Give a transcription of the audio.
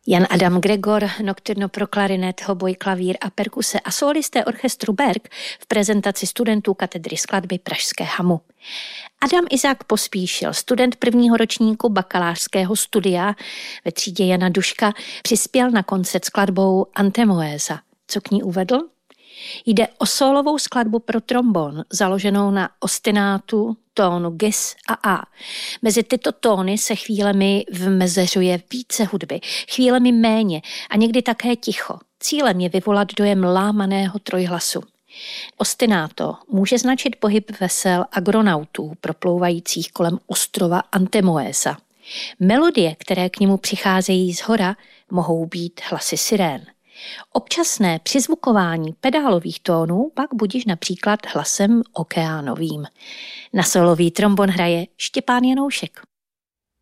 Jan Adam Gregor, nocturno pro klarinet, hoboj, klavír a perkuse a sólisté orchestru Berg v prezentaci studentů katedry skladby pražské Hamu. Adam Izák Pospíšil, student prvního ročníku bakalářského studia ve třídě Jana Duška, přispěl na koncert skladbou Antemoéza. Co k ní uvedl? Jde o sólovou skladbu pro trombon, založenou na ostinátu tónu gis a a. Mezi tyto tóny se chvílemi vmezeřuje více hudby, chvílemi méně a někdy také ticho. Cílem je vyvolat dojem lámaného trojhlasu. Ostinato může značit pohyb vesel agronautů proplouvajících kolem ostrova Antemoéza. Melodie, které k němu přicházejí zhora, mohou být hlasy sirén. Občasné přizvukování pedálových tónů pak budíš například hlasem okeánovým. Na solový trombon hraje Štěpán Janoušek.